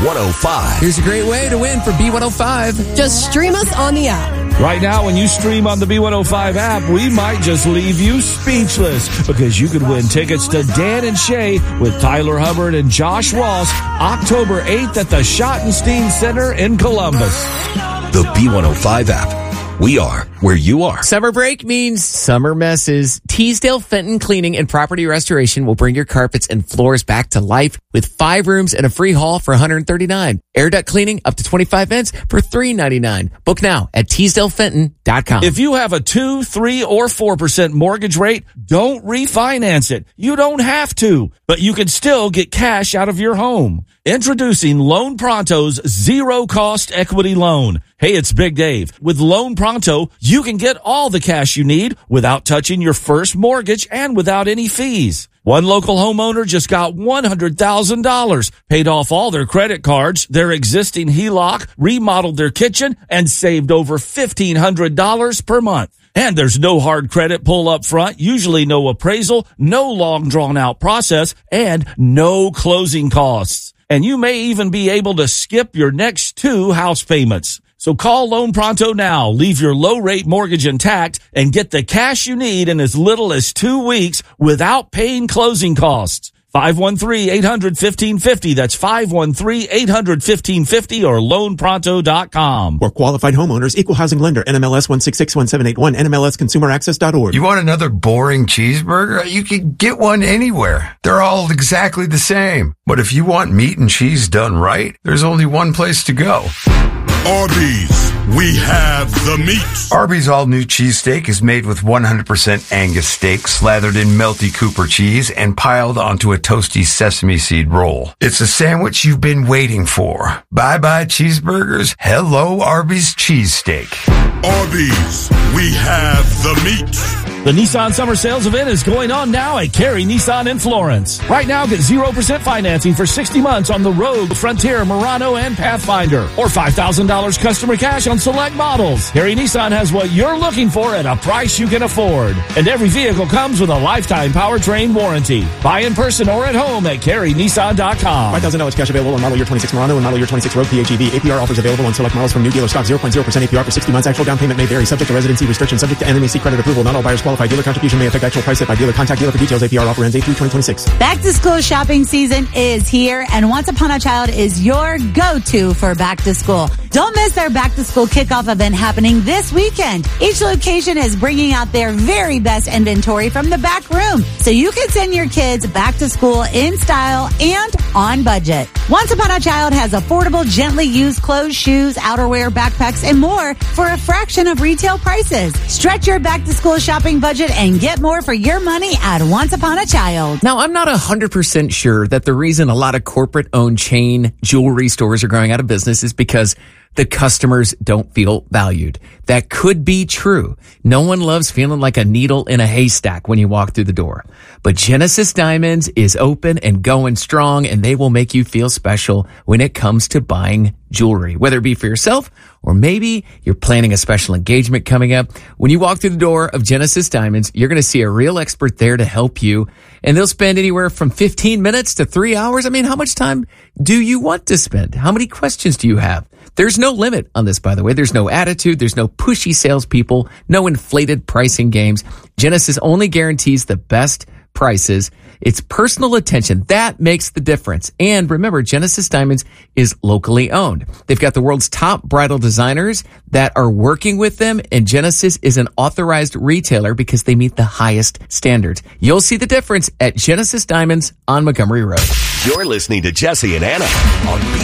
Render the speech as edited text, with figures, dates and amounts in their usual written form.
B105. Here's a great way to win for B105. Just stream us on the app. Right now, when you stream on the B105 app, we might just leave you speechless because you could win tickets to Dan and Shay with Tyler Hubbard and Josh Ross October 8th at the Schottenstein Center in Columbus. The B105 app. We are where you are. Summer break means summer messes. Teasdale Fenton Cleaning and Property Restoration will bring your carpets and floors back to life with 5 rooms and a free haul for $139. Air duct cleaning up to 25 vents for $399. Book now at TeasdaleFenton.com. If you have a 2, 3, or 4% mortgage rate, don't refinance it. You don't have to, but you can still get cash out of your home. Introducing Loan Pronto's zero-cost equity loan. Hey, it's Big Dave. With Loan Pronto, you can get all the cash you need without touching your first mortgage and without any fees. One local homeowner just got $100,000, paid off all their credit cards, their existing HELOC, remodeled their kitchen, and saved over $1,500 per month. And there's no hard credit pull up front, usually no appraisal, no long drawn out process, and no closing costs. And you may even be able to skip your next 2 house payments. So call Loan Pronto now, leave your low-rate mortgage intact, and get the cash you need in as little as 2 weeks without paying closing costs. 513-800-1550. That's 513-800-1550 or loanpronto.com. For qualified homeowners, Equal Housing Lender, NMLS 1661781, NMLSConsumerAccess.org. You want another boring cheeseburger? You can get one anywhere. They're all exactly the same. But if you want meat and cheese done right, there's only one place to go. Arby's, we have the meat. Arby's all-new cheesesteak is made with 100% Angus steak slathered in melty Cooper cheese and piled onto a toasty sesame seed roll. It's a sandwich you've been waiting for. Bye-bye cheeseburgers. Hello, Arby's cheesesteak. Arby's, we have the meat. The Nissan Summer Sales event is going on now at Cary Nissan in Florence. Right now, get 0% financing for 60 months on the Rogue, Frontier, Murano, and Pathfinder. Or $5,000 customer cash on select models. Cary Nissan has what you're looking for at a price you can afford. And every vehicle comes with a lifetime powertrain warranty. Buy in person or at home at CaryNissan.com. $5,000 cash available on model year 26 Murano and model year 26 Rogue PHEV. APR offers available on select models from new dealer stock. 0.0% APR for 60 months. Actual down payment may vary. Subject to residency restrictions. Subject to NMAC credit approval. Not all buyers qualify. Dealer contribution may affect actual price set by dealer. Contact dealer for details. APR offer ends 8/3/2026. Back to school shopping season is here, and Once Upon a Child is your go-to for back to school. Don't miss their back to school kickoff event happening this weekend. Each location is bringing out their very best inventory from the back room, so you can send your kids back to school in style and on budget. Once Upon a Child has affordable, gently used clothes, shoes, outerwear, backpacks, and more for a fraction of retail prices. Stretch your back to school shopping budget and get more for your money at Once Upon a Child. Now, I'm not 100% sure that the reason a lot of corporate-owned chain jewelry stores are going out of business is because the customers don't feel valued. That could be true. No one loves feeling like a needle in a haystack when you walk through the door. But Genesis Diamonds is open and going strong, and they will make you feel special when it comes to buying jewelry, whether it be for yourself or maybe you're planning a special engagement coming up. When you walk through the door of Genesis Diamonds, you're going to see a real expert there to help you, and they'll spend anywhere from 15 minutes to 3 hours. I mean, how much time do you want to spend? How many questions do you have? There's no limit on this, by the way. There's no attitude. There's no pushy salespeople, no inflated pricing games. Genesis only guarantees the best prices. It's personal attention. That makes the difference. And remember, Genesis Diamonds is locally owned. They've got the world's top bridal designers that are working with them, and Genesis is an authorized retailer because they meet the highest standards. You'll see the difference at Genesis Diamonds on Montgomery Road. You're listening to Jesse and Anna on